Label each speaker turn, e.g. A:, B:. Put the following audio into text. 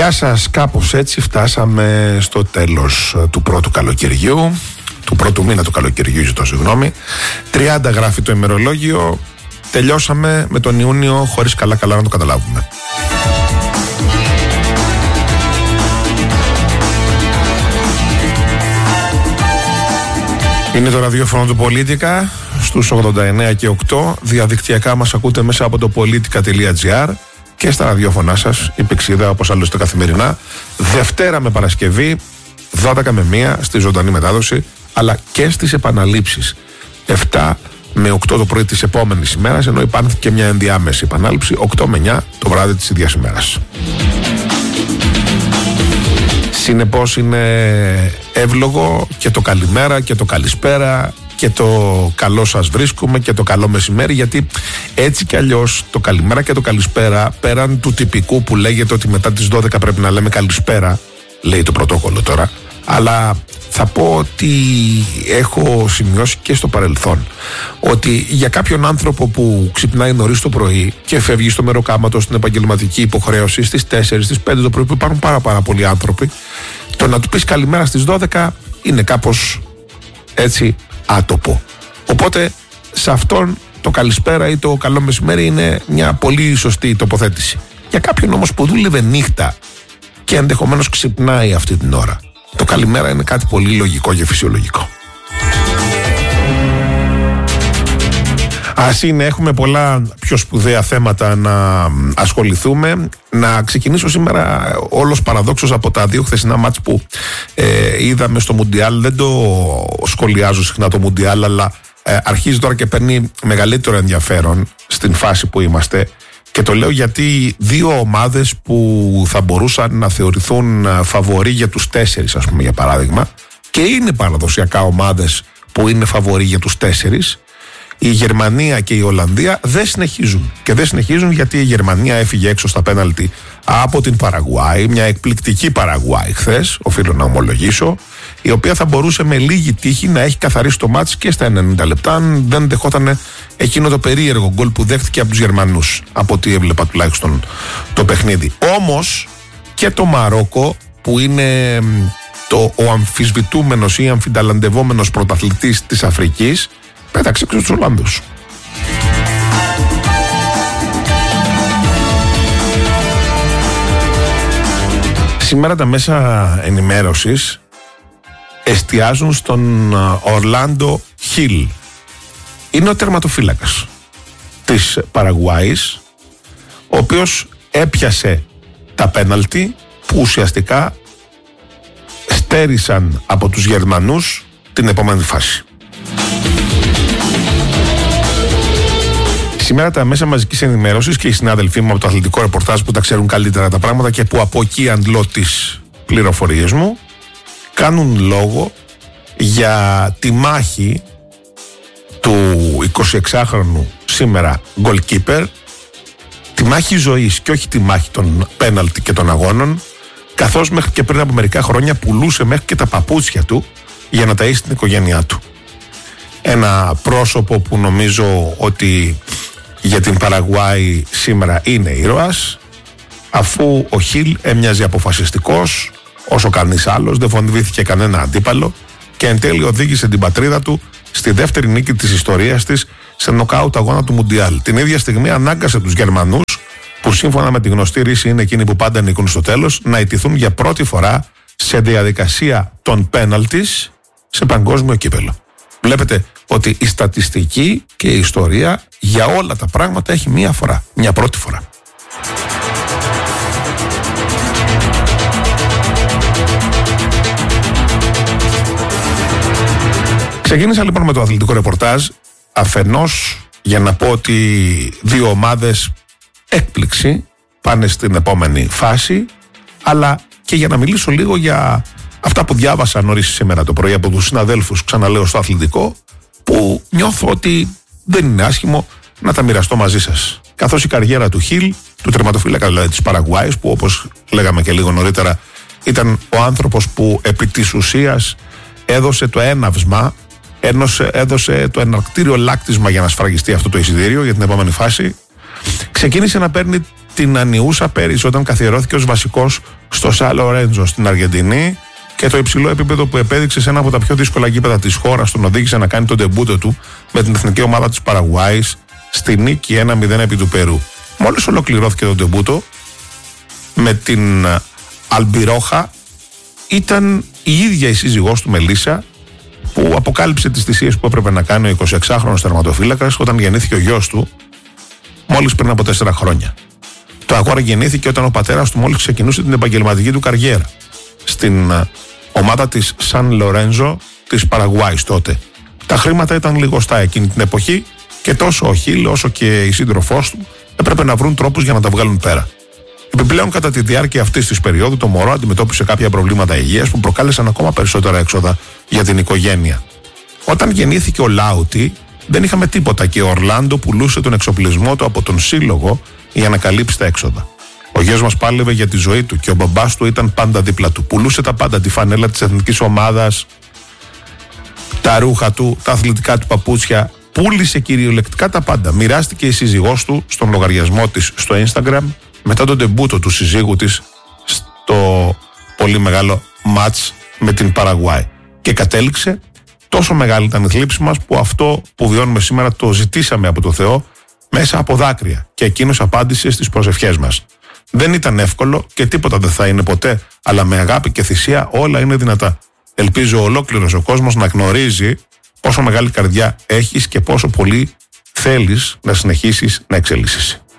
A: Γεια σας, κάπως έτσι φτάσαμε στο τέλος του πρώτου καλοκαιριού, του πρώτου μήνα του καλοκαιριού, ζητώ συγγνώμη. 30 γράφει το ημερολόγιο, τελειώσαμε με τον Ιούνιο χωρίς καλά να το καταλάβουμε. Είναι το ραδιόφωνο του Πολίτικα στους 89 και 8. Διαδικτυακά μας ακούτε μέσα από το politica.gr και στα ραδιόφωνά σας, η Πηξίδα, όπως άλλωστε καθημερινά, Δευτέρα με Παρασκευή, 12 με 1 στη ζωντανή μετάδοση, αλλά και στις επαναλήψεις 7 με 8 το πρωί της επόμενης ημέρας, ενώ υπάρχει και μια ενδιάμεση επανάληψη 8 με 9 το βράδυ της ίδιας ημέρας. Συνεπώς είναι εύλογο και το καλημέρα και το καλησπέρα και το καλό σας βρίσκουμε και το καλό μεσημέρι, γιατί έτσι κι αλλιώς το καλημέρα και το καλησπέρα, πέραν του τυπικού που λέγεται ότι μετά τις 12 πρέπει να λέμε καλησπέρα, λέει το πρωτόκολλο τώρα, αλλά θα πω ότι έχω σημειώσει και στο παρελθόν ότι για κάποιον άνθρωπο που ξυπνάει νωρίς το πρωί και φεύγει στο μεροκάματο, στην επαγγελματική υποχρέωση στις 4, στις 5 το πρωί, που υπάρχουν πάρα πολλοί άνθρωποι, το να του πεις καλημέρα στις 12 είναι κάπως έτσι άτοπο. Οπότε σε αυτόν το καλησπέρα ή το καλό μεσημέρι είναι μια πολύ σωστή τοποθέτηση. Για κάποιον όμως που δούλευε νύχτα και ενδεχομένως ξυπνάει αυτή την ώρα, το καλημέρα είναι κάτι πολύ λογικό και φυσιολογικό. Ας είναι, έχουμε πολλά πιο σπουδαία θέματα να ασχοληθούμε. Να ξεκινήσω σήμερα όλος παραδόξως από τα δύο χθεσινά μάτς που είδαμε στο Μουντιάλ. Δεν το σχολιάζω συχνά το Μουντιάλ, αλλά αρχίζει τώρα και παίρνει μεγαλύτερο ενδιαφέρον στην φάση που είμαστε. Και το λέω γιατί δύο ομάδες που θα μπορούσαν να θεωρηθούν φαβορί για τους 4, ας πούμε, για παράδειγμα, και είναι παραδοσιακά ομάδες που είναι φαβορί για τους 4, η Γερμανία και η Ολλανδία, δεν συνεχίζουν. Και δεν συνεχίζουν γιατί η Γερμανία έφυγε έξω στα πέναλτι από την Παραγουάη, μια εκπληκτική Παραγουάη χθες, οφείλω να ομολογήσω, η οποία θα μπορούσε με λίγη τύχη να έχει καθαρίσει το μάτς και στα 90 λεπτά, αν δεν δεχόταν εκείνο το περίεργο γκολ που δέχτηκε από τους Γερμανούς, από ό,τι έβλεπα τουλάχιστον το παιχνίδι. Όμως και το Μαρόκο, που είναι ο αμφισβητούμενος ή αμφιταλαντευόμενος πρωταθλητής της Αφρικής, πέταξε έξω τους Ολλανδούς. Σήμερα τα μέσα ενημέρωσης εστιάζουν στον Ορλάντο Χιλ. Είναι ο τερματοφύλακας της Παραγουάης, ο οποίος έπιασε τα πέναλτι που ουσιαστικά στέρισαν από τους Γερμανούς την επόμενη φάση. Σήμερα τα μέσα μαζικής ενημέρωσης και οι συνάδελφοί μου από το αθλητικό ρεπορτάζ που τα ξέρουν καλύτερα τα πράγματα και που από εκεί αντλώ τις πληροφορίες μου, κάνουν λόγο για τη μάχη του 26χρονου σήμερα goalkeeper, τη μάχη ζωής και όχι τη μάχη των πέναλτι και των αγώνων, καθώς μέχρι και πριν από μερικά χρόνια πουλούσε μέχρι και τα παπούτσια του για να ταΐσει την οικογένειά του. Ένα πρόσωπο που νομίζω ότι για την Παραγουάη σήμερα είναι ήρωας, αφού ο Χιλ έμοιαζε αποφασιστικός όσο κανείς άλλος, δεν φοβήθηκε κανένα αντίπαλο και εν τέλει οδήγησε την πατρίδα του στη δεύτερη νίκη της ιστορίας της σε νοκάουτ αγώνα του Μουντιάλ. Την ίδια στιγμή ανάγκασε τους Γερμανούς, που σύμφωνα με τη γνωστή ρίση είναι εκείνοι που πάντα νικούν στο τέλος, να ιτηθούν για πρώτη φορά σε διαδικασία των πέναλτις σε παγκόσμιο κύπελλο. Βλέπετε ότι η στατιστική και η ιστορία για όλα τα πράγματα έχει μία φορά, μια πρώτη φορά. Ξεκίνησα λοιπόν με το αθλητικό ρεπορτάζ, αφενός για να πω ότι δύο ομάδες έκπληξη πάνε στην επόμενη φάση, αλλά και για να μιλήσω λίγο για αυτά που διάβασα νωρίς σήμερα το πρωί από τους συναδέλφους, ξαναλέω, στο αθλητικό, που νιώθω ότι δεν είναι άσχημο να τα μοιραστώ μαζί σας. Καθώς η καριέρα του Χιλ, του τερματοφύλακα δηλαδή της Παραγουάης, που όπως λέγαμε και λίγο νωρίτερα ήταν ο άνθρωπος που επί της ουσίας έδωσε το έναυσμα, έδωσε το εναρκτήριο λάκτισμα για να σφραγιστεί αυτό το εισιτήριο για την επόμενη φάση, ξεκίνησε να παίρνει την ανιούσα πέρυσι όταν καθιερώθηκε ως βασικός στο Σαν Λορέντζο στην Αργεντινή και το υψηλό επίπεδο που επέδειξε σε ένα από τα πιο δύσκολα γήπεδα της χώρας τον οδήγησε να κάνει τον ντεμπούτο του με την εθνική ομάδα της Παραγουάης στη νίκη 1-0 επί του Περού. Μόλις ολοκληρώθηκε το ντεμπούτο με την Αλμπιρόχα, ήταν η ίδια η σύζυγός του Μελίσσα που αποκάλυψε τις θυσίες που έπρεπε να κάνει ο 26χρονος τερματοφύλακας όταν γεννήθηκε ο γιος του μόλις πριν από 4 χρόνια. Το αγόρι γεννήθηκε όταν ο πατέρας του μόλις ξεκινούσε την επαγγελματική του καριέρα στην ομάδα της Σαν Λορέντζο της Παραγουάης τότε. Τα χρήματα ήταν λιγοστά εκείνη την εποχή και τόσο ο Χίλ όσο και η σύντροφός του έπρεπε να βρουν τρόπους για να τα βγάλουν πέρα. Επιπλέον, κατά τη διάρκεια αυτής της περίοδου, το μωρό αντιμετώπισε κάποια προβλήματα υγείας που προκάλεσαν ακόμα περισσότερα έξοδα για την οικογένεια. Όταν γεννήθηκε ο Λάουτι, δεν είχαμε τίποτα και ο Ορλάντο πουλούσε τον εξοπλισμό του από τον σύλλογο για να καλύψει τα έξοδα. Ο γιος μας πάλευε για τη ζωή του και ο μπαμπάς του ήταν πάντα δίπλα του. Πουλούσε τα πάντα, τη φανέλα της εθνικής ομάδας, τα ρούχα του, τα αθλητικά του παπούτσια. Πούλησε κυριολεκτικά τα πάντα. Μοιράστηκε η σύζυγός του στον λογαριασμό της στο Instagram μετά τον ντεμπούτο του συζύγου της στο πολύ μεγάλο μάτς με την Παραγουάη. Και κατέληξε, τόσο μεγάλη ήταν η θλίψη μας που αυτό που βιώνουμε σήμερα το ζητήσαμε από το Θεό μέσα από δάκρυα και εκείνος απάντησε στις προσευχές μας. Δεν ήταν εύκολο και τίποτα δεν θα είναι ποτέ, αλλά με αγάπη και θυσία όλα είναι δυνατά. Ελπίζω ολόκληρος ο κόσμος να γνωρίζει πόσο μεγάλη καρδιά έχεις και πόσο πολύ θέλεις να συνεχίσεις να εξελίσσεσαι.